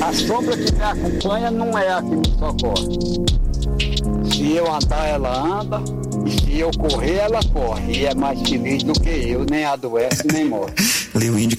A sombra que me acompanha não é a que me socorre. Se eu andar, ela anda. E se eu correr, ela corre. E é mais feliz do que eu, nem adoece, nem morre. Leu Índio